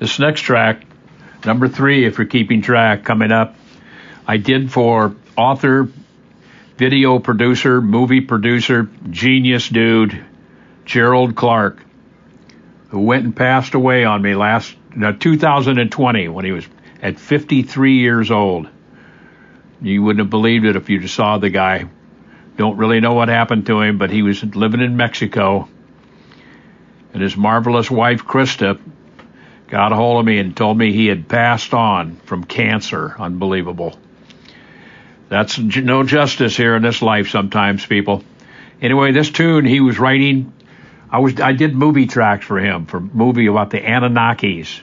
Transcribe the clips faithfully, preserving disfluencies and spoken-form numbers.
This next track, number three, if you're keeping track, coming up, I did for author, video producer, movie producer, genius dude, Gerald Clark, who went and passed away on me last, no, two thousand twenty when he was at fifty-three years old. You wouldn't have believed it if you just saw the guy. Don't really know what happened to him, but he was living in Mexico. And his marvelous wife, Krista, got a hold of me and told me he had passed on from cancer. Unbelievable. That's no justice here in this life sometimes, people. Anyway, this tune he was writing, I was I did movie tracks for him, for a movie about the Anunnakis,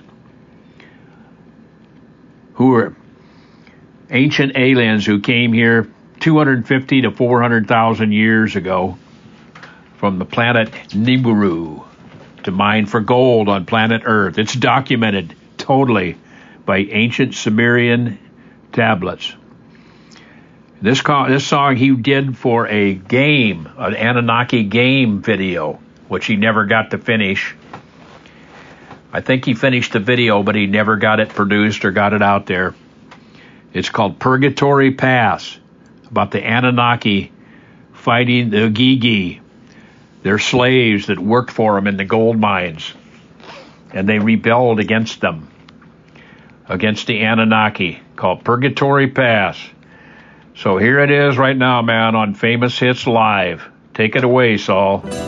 who were ancient aliens who came here two hundred fifty to four hundred thousand years ago from the planet Nibiru to mine for gold on planet Earth. It's documented totally by ancient Sumerian tablets. This, co- this song he did for a game, an Anunnaki game video, which he never got to finish. I think he finished the video, but he never got it produced or got it out there. It's called Purgatory Pass, about the Anunnaki fighting the Gigi. They're slaves that worked for them in the gold mines, and they rebelled against them, against the Anunnaki, called Purgatory Pass. So here it is right now, man, on Famous Hits Live. Take it away, Saul.